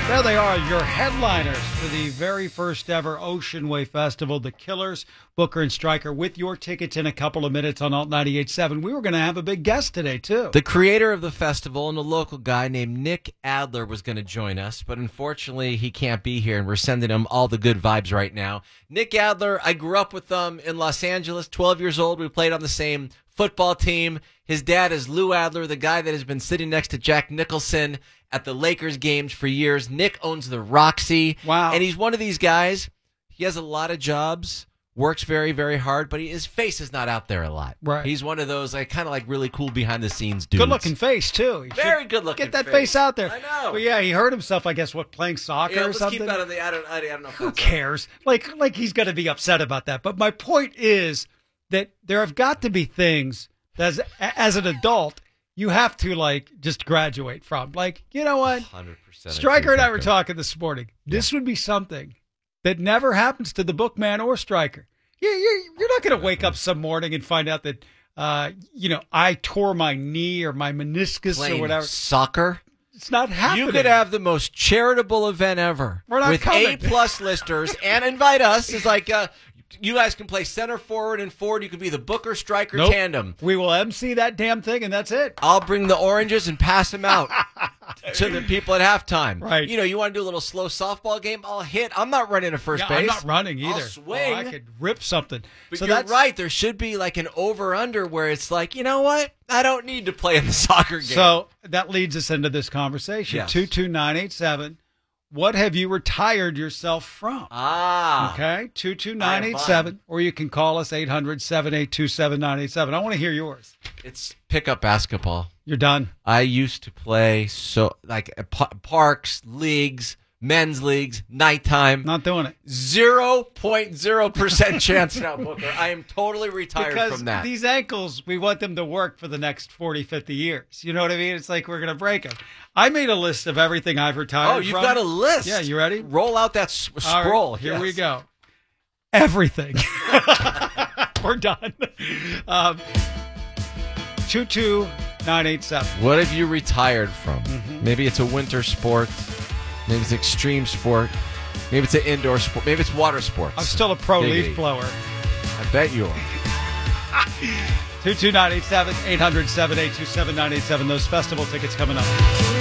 There they are, your headliners for the very first ever Ocean Way Festival, The Killers, Booker and Stryker, with your tickets in a couple of minutes on Alt 98.7. We were going to have a big guest today, too. The creator of the festival and a local guy named Nick Adler was going to join us, but unfortunately he can't be here, and we're sending him all the good vibes right now. Nick Adler, I grew up with him in Los Angeles, 12 years old. We played on the same football team. His dad is Lou Adler, the guy that has been sitting next to Jack Nicholson at the Lakers games for years. Nick owns the Roxy. Wow. And he's one of these guys. He has a lot of jobs, works very, very hard, but his face is not out there a lot. Right. He's one of those kind of really cool behind-the-scenes dudes. Good-looking face, too. He Very good-looking Get that face out there. I know. But yeah, he hurt himself, I guess, playing soccer or let's something? keep that on the, I don't know. If Who that's cares? Like he's going to be upset about that. But my point is that there have got to be things that as an adult you have to just graduate from. You know what? 100%. Stryker and I were talking this morning. This would be something that never happens to the bookman or Stryker. You're not going to wake up some morning and find out that I tore my knee or my meniscus Playing or whatever. soccer. It's not happening. You could have the most charitable event ever. We're not with coming. A+ listers and invite us. It's you guys can play center forward and forward. You could be the Booker Stryker Nope. tandem. We will MC that damn thing, and that's it. I'll bring the oranges and pass them out to the people at halftime. Right. You want to do a little slow softball game? I'll hit. I'm not running to first base. I'm not running either. I'll swing. Oh, I could rip something. But So you're that's right. There should be an over-under where it's you know what? I don't need to play in the soccer game. So that leads us into this conversation. Yes. 22987. What have you retired yourself from? Okay, 22987. Or you can call us 800-782-7987. I want to hear yours. It's pickup basketball. You're done. I used to play parks, leagues, men's leagues, nighttime. Not doing it. 0.0% chance now, Booker. I am totally retired Because from that. these ankles, we want them to work for the next 40, 50 years. You know what I mean? It's like we're going to break them. I made a list of everything I've retired Oh, you've from. got a list. Yeah, you ready? Roll out that scroll. All right, here we go. Everything. We're done. 22987. What have you retired from? Maybe it's a winter sport. Maybe it's extreme sport. Maybe it's an indoor sport. Maybe it's water sports. I'm still a pro Maybe. leaf blower. I bet you are. 22987, 800-782-7987. Those festival tickets coming up.